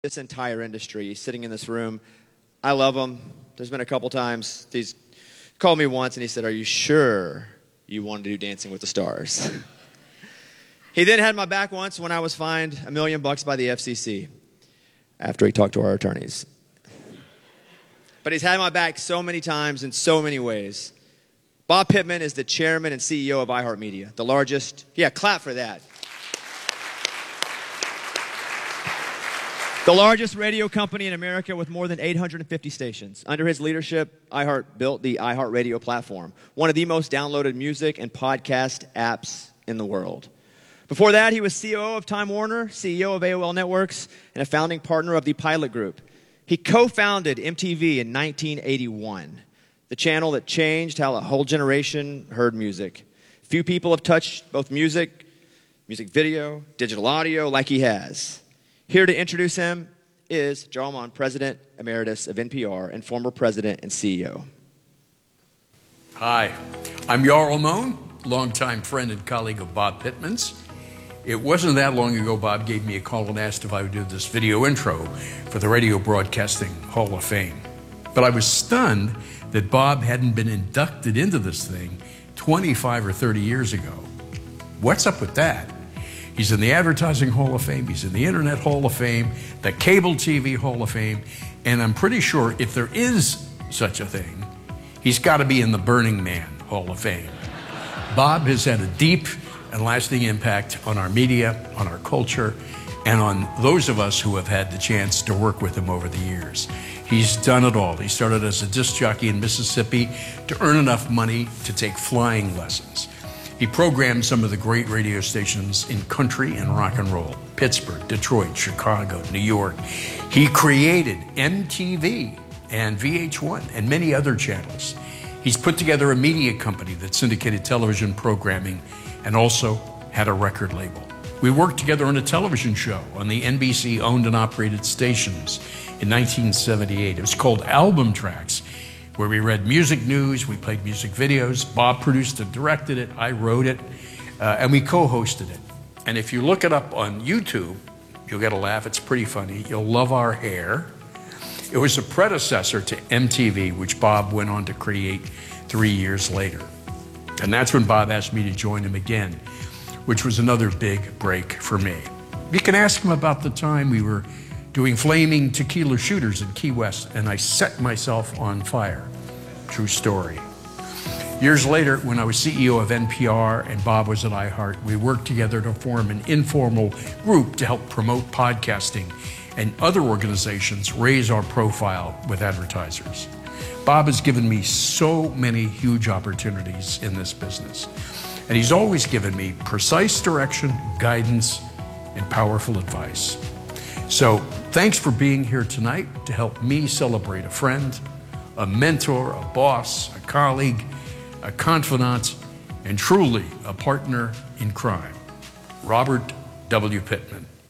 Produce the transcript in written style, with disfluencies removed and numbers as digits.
this entire industry sitting in this room. I love him. There's been a couple times he's called me once and he said, "Are you sure you wanted to do Dancing with the Stars?" He then had my back once when I was fined $1 million by the FCC after he talked to our attorneys. But he's had my back so many times in so many ways. Bob Pittman is the chairman and CEO of iHeartMedia, the largest, clap for that. The largest radio company in America with more than 850 stations. Under his leadership, iHeart built the iHeartRadio platform, one of the most downloaded music and podcast apps in the world. Before that, he was COO of Time Warner, CEO of AOL Networks, and a founding partner of the Pilot Group. He co-founded MTV in 1981, the channel that changed how a whole generation heard music. Few people have touched both music video, digital audio like he has. Here to introduce him is Jarl Mohn, President Emeritus of NPR and former President and CEO. Hi, I'm Jarl Mohn, longtime friend and colleague of Bob Pittman's. It wasn't that long ago Bob gave me a call and asked if I would do this video intro for the Radio Broadcasting Hall of Fame. But I was stunned that Bob hadn't been inducted into this thing 25 or 30 years ago. What's up with that? He's in the Advertising Hall of Fame, he's in the Internet Hall of Fame, the Cable TV Hall of Fame, and I'm pretty sure if there is such a thing, he's got to be in the Burning Man Hall of Fame. Bob has had a deep and lasting impact on our media, on our culture, and on those of us who have had the chance to work with him over the years. He's done it all. He started as a disc jockey in Mississippi to earn enough money to take flying lessons. He programmed some of the great radio stations in country and rock and roll, Pittsburgh, Detroit, Chicago, New York. He created MTV and VH1 and many other channels. He's put together a media company that syndicated television programming and also had a record label. We worked together on a television show on the NBC owned and operated stations in 1978. It was called Album Tracks, where we read music news, we played music videos. Bob produced and directed it, I wrote it, and we co-hosted it. And if you look it up on YouTube, you'll get a laugh, it's pretty funny. You'll love our hair. It was a predecessor to MTV, which Bob went on to create 3 years later. And that's when Bob asked me to join him again, which was another big break for me. You can ask him about the time we were doing flaming tequila shooters in Key West, and I set myself on fire. True story. Years later, when I was CEO of NPR and Bob was at iHeart, we worked together to form an informal group to help promote podcasting and other organizations raise our profile with advertisers. Bob has given me so many huge opportunities in this business, and he's always given me precise direction, guidance, and powerful advice. So thanks for being here tonight to help me celebrate a friend, a mentor, a boss, a colleague, a confidant, and truly a partner in crime. Robert W. Pittman.